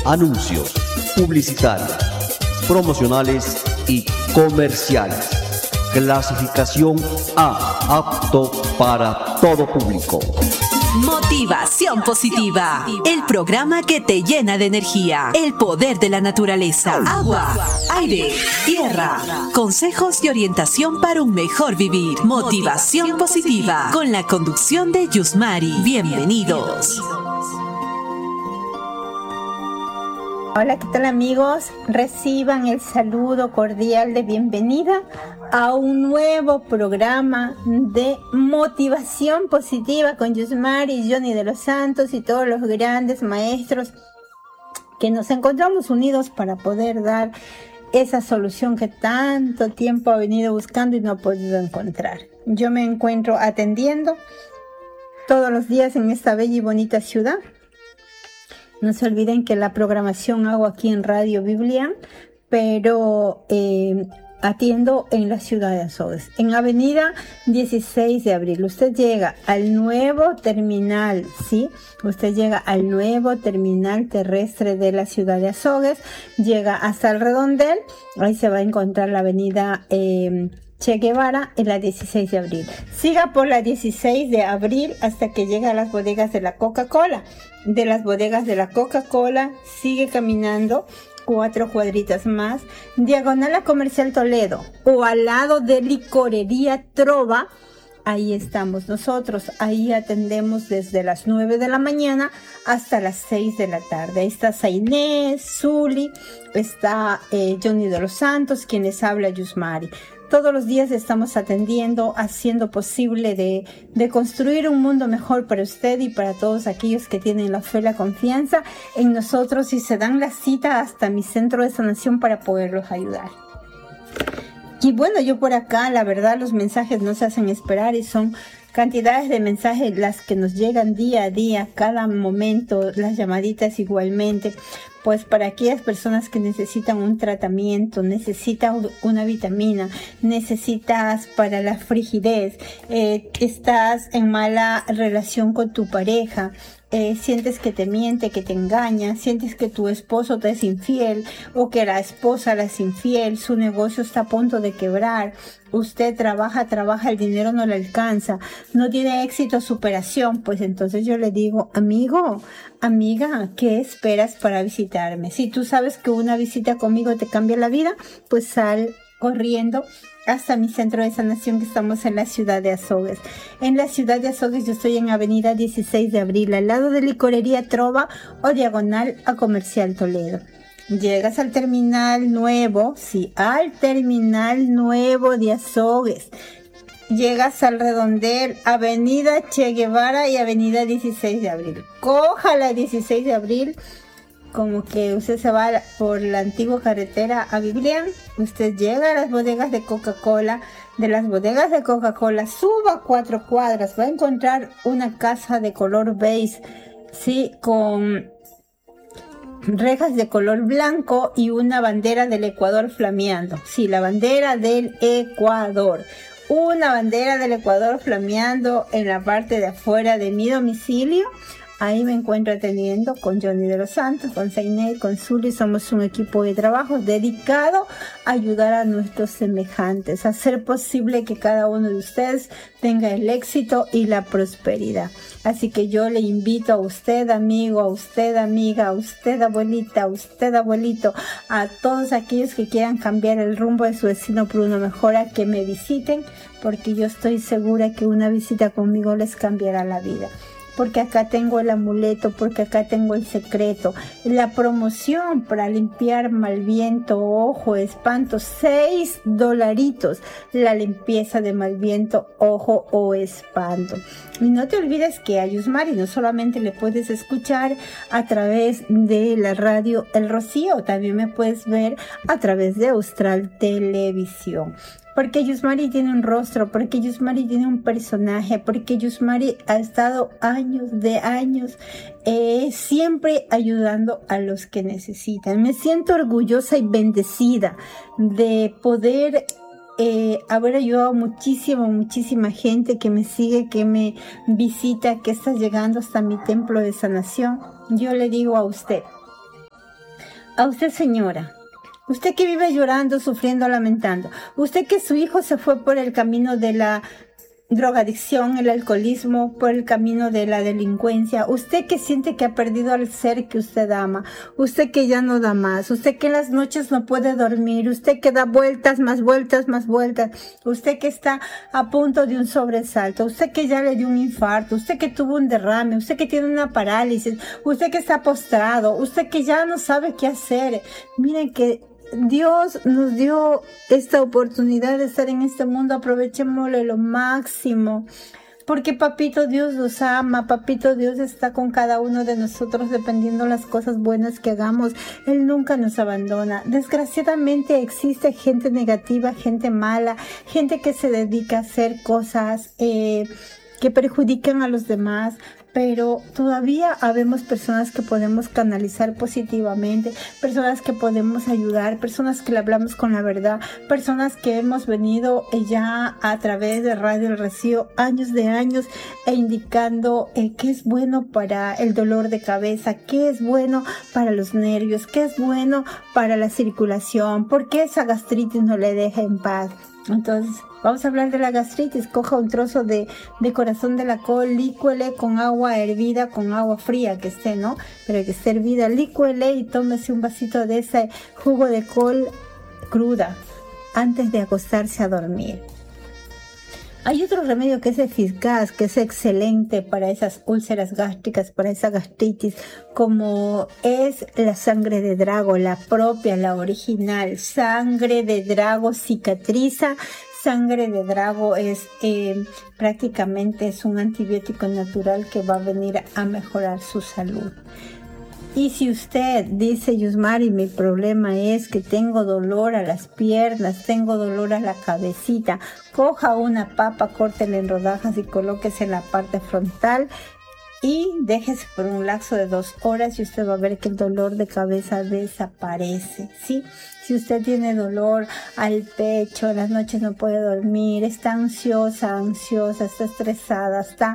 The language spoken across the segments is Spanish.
anuncios, publicitarios, promocionales y comerciales. Clasificación A, apto para todo público. Motivación Positiva, el programa que te llena de energía, el poder de la naturaleza, agua, aire, tierra, consejos y orientación para un mejor vivir. Motivación Positiva, con la conducción de Yusmari. Bienvenidos. Hola, ¿qué tal amigos? Reciban el saludo cordial de bienvenida a un nuevo programa de Motivación Positiva con Yusmari, Johnny de los Santos y todos los grandes maestros que nos encontramos unidos para poder dar esa solución que tanto tiempo ha venido buscando y no ha podido encontrar. Yo me encuentro atendiendo todos los días en esta bella y bonita ciudad. No se olviden que la programación hago aquí en Radio Biblia, pero atiendo en la ciudad de Azogues, en Avenida 16 de Abril. Usted llega al nuevo terminal, ¿sí? Usted llega al nuevo terminal terrestre de la ciudad de Azogues, llega hasta el redondel, ahí se va a encontrar la avenida Che Guevara en la 16 de abril. Siga por la 16 de abril hasta que llegue a las bodegas de la Coca-Cola. De las bodegas de la Coca-Cola sigue caminando 4 cuadritas más, diagonal a Comercial Toledo o al lado de Licorería Trova. Ahí estamos nosotros, ahí atendemos desde las 9 de la mañana hasta las 6 de la tarde. Ahí está Inés, Zuli, está Johnny de los Santos, quien les habla Yusmari. Todos los días estamos atendiendo, haciendo posible de construir un mundo mejor para usted y para todos aquellos que tienen la fe, la confianza en nosotros y se dan la cita hasta mi centro de sanación para poderlos ayudar. Y bueno, yo por acá, la verdad, los mensajes no se hacen esperar y son cantidades de mensajes las que nos llegan día a día, cada momento, las llamaditas igualmente. Pues para aquellas personas que necesitan un tratamiento, necesitan una vitamina, necesitas para la frigidez, estás en mala relación con tu pareja, sientes que te miente, que te engaña, sientes que tu esposo te es infiel o que la esposa le es infiel, su negocio está a punto de quebrar, usted trabaja, el dinero no le alcanza, no tiene éxito, superación, pues entonces yo le digo, amigo, amiga, ¿qué esperas para visitarme? Si tú sabes que una visita conmigo te cambia la vida, pues sal corriendo hasta mi centro de sanación que estamos en la ciudad de Azogues. En la ciudad de Azogues yo estoy en Avenida 16 de Abril, al lado de Licorería Trova o diagonal a Comercial Toledo. Llegas al terminal nuevo, sí, al terminal nuevo de Azogues. Llegas al redondel, Avenida Che Guevara y Avenida 16 de Abril. Coja la 16 de Abril, como que usted se va por la antigua carretera a Biblia, usted llega a las bodegas de Coca-Cola, de las bodegas de Coca-Cola, suba 4 cuadras, va a encontrar una casa de color beige, sí, con rejas de color blanco y una bandera del Ecuador flameando, sí, la bandera del Ecuador. Una bandera del Ecuador flameando en la parte de afuera de mi domicilio. Ahí me encuentro atendiendo con Johnny de los Santos, con Zainel, con Zuli. Somos un equipo de trabajo dedicado a ayudar a nuestros semejantes, a hacer posible que cada uno de ustedes tenga el éxito y la prosperidad. Así que yo le invito a usted, amigo, a usted, amiga, a usted, abuelita, a usted, abuelito, a todos aquellos que quieran cambiar el rumbo de su destino por una mejora, que me visiten, porque yo estoy segura que una visita conmigo les cambiará la vida. Porque acá tengo el amuleto, porque acá tengo el secreto, la promoción para limpiar mal viento, ojo, espanto, $6, la limpieza de mal viento, ojo o espanto. Y no te olvides que a Yusmari no solamente le puedes escuchar a través de la radio El Rocío, también me puedes ver a través de Austral Televisión. Porque Yusmari tiene un rostro, porque Yusmari tiene un personaje, porque Yusmari ha estado años siempre ayudando a los que necesitan. Me siento orgullosa y bendecida de poder haber ayudado muchísima gente que me sigue, que me visita, que está llegando hasta mi templo de sanación. Yo le digo a usted, A usted, señora, usted que vive llorando, sufriendo, lamentando, usted que su hijo se fue por el camino de la drogadicción, el alcoholismo, por el camino de la delincuencia, usted que siente que ha perdido al ser que usted ama, usted que ya no da más, usted que en las noches no puede dormir, usted que da vueltas, más vueltas, más vueltas, usted que está a punto de un sobresalto, usted que ya le dio un infarto, usted que tuvo un derrame, usted que tiene una parálisis, usted que está postrado, usted que ya no sabe qué hacer. Miren que Dios nos dio esta oportunidad de estar en este mundo, aprovechémosle lo máximo, porque Papito Dios los ama, Papito Dios está con cada uno de nosotros dependiendo las cosas buenas que hagamos. Él nunca nos abandona. Desgraciadamente existe gente negativa, gente mala, gente que se dedica a hacer cosas que perjudican a los demás, pero todavía habemos personas que podemos canalizar positivamente, personas que podemos ayudar, personas que le hablamos con la verdad, personas que hemos venido ya a través de Radio El Rocío años de años indicando qué es bueno para el dolor de cabeza, qué es bueno para los nervios, qué es bueno para la circulación, por qué esa gastritis no le deja en paz. Entonces, vamos a hablar de la gastritis. Coja un trozo de corazón de la col, lícuele con agua hervida, con agua fría que esté, ¿no? Pero que esté hervida, lícuele y tómese un vasito de ese jugo de col cruda antes de acostarse a dormir. Hay otro remedio que es eficaz, que es excelente para esas úlceras gástricas, para esa gastritis, como es la sangre de drago, la propia, la original. Sangre de drago cicatriza. Sangre de drago es prácticamente es un antibiótico natural que va a venir a mejorar su salud. Y si usted dice, Yusmari, mi problema es que tengo dolor a las piernas, tengo dolor a la cabecita, coja una papa, córtela en rodajas y colóquese en la parte frontal y déjese por un lapso de 2 horas y usted va a ver que el dolor de cabeza desaparece, ¿sí? Si usted tiene dolor al pecho, en las noches no puede dormir, está ansiosa, está estresada, está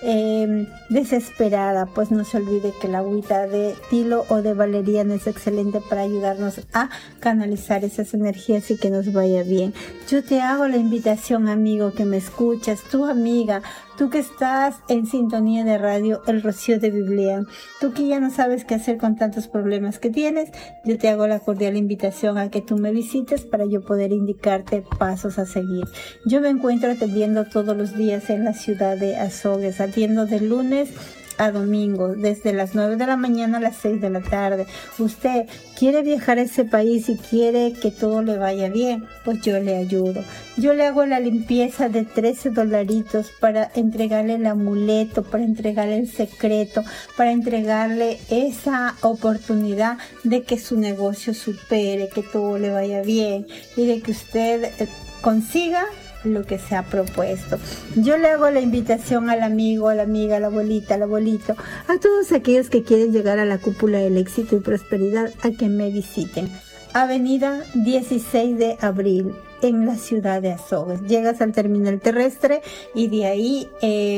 desesperada, pues no se olvide que la agüita de tilo o de valeriana es excelente para ayudarnos a canalizar esas energías y que nos vaya bien. Yo te hago la invitación, amigo, que me escuchas, tu amiga, tú que estás en sintonía de radio El Rocío de Biblián, tú que ya no sabes qué hacer con tantos problemas que tienes, yo te hago la cordial invitación a que tú me visites para yo poder indicarte pasos a seguir. Yo me encuentro atendiendo todos los días en la ciudad de Azogues, atiendo de lunes a domingo, desde las 9 de la mañana a las 6 de la tarde. Usted quiere viajar a ese país y quiere que todo le vaya bien, pues yo le ayudo. Yo le hago la limpieza de $13 para entregarle el amuleto, para entregarle el secreto, para entregarle esa oportunidad de que su negocio supere, que todo le vaya bien y de que usted consiga lo que se ha propuesto. Yo le hago la invitación al amigo, a la amiga, a la abuelita, al abuelito, a todos aquellos que quieren llegar a la cúpula del éxito y prosperidad, a que me visiten. Avenida 16 de Abril, en la ciudad de Azogues. Llegas al terminal terrestre y de ahí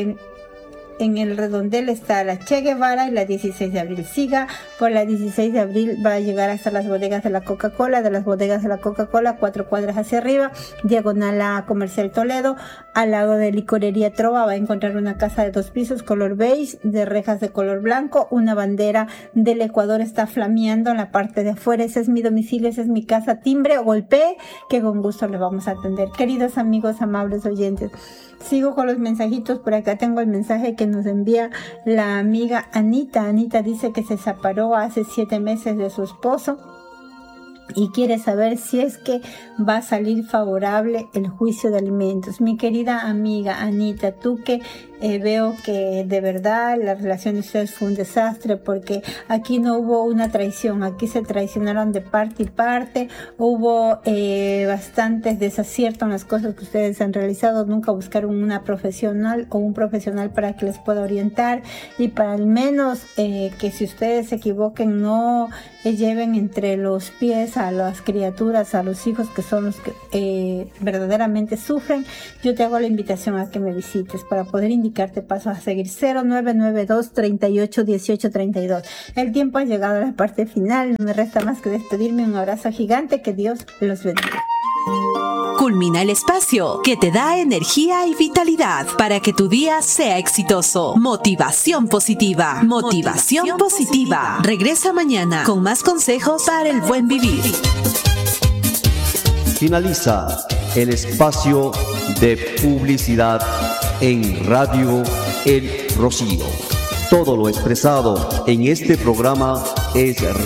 en el redondel está la Che Guevara y la 16 de abril. Siga por la 16 de abril, va a llegar hasta las bodegas de la Coca-Cola. De las bodegas de la Coca-Cola, 4 cuadras hacia arriba, diagonal a Comercial Toledo, al lado de Licorería Trova, va a encontrar una casa de 2 pisos, color beige, de rejas de color blanco. Una bandera del Ecuador está flameando en la parte de afuera. Ese es mi domicilio, esa es mi casa. Timbre o golpee, que con gusto le vamos a atender. Queridos amigos, amables oyentes, sigo con los mensajitos. Por acá tengo el mensaje que nos envía la amiga Anita. Anita dice que se separó hace 7 meses de su esposo y quiere saber si es que va a salir favorable el juicio de alimentos. Mi querida amiga Anita, tú que veo que de verdad la relación de ustedes fue un desastre, porque aquí no hubo una traición, aquí se traicionaron de parte y parte, hubo bastantes desaciertos en las cosas que ustedes han realizado, nunca buscaron una profesional o un profesional para que les pueda orientar y para al menos que si ustedes se equivoquen no lleven entre los pies a las criaturas, a los hijos que son los que verdaderamente sufren, yo te hago la invitación a que me visites para poder indicarte pasos a seguir. 0992 38 18 32. El tiempo ha llegado a la parte final, no me resta más que despedirme. Un abrazo gigante, que Dios los bendiga. Culmina el espacio que te da energía y vitalidad para que tu día sea exitoso. Motivación positiva. Motivación positiva. Regresa mañana con más consejos para el buen vivir. Finaliza el espacio de publicidad en Radio El Rocío. Todo lo expresado en este programa es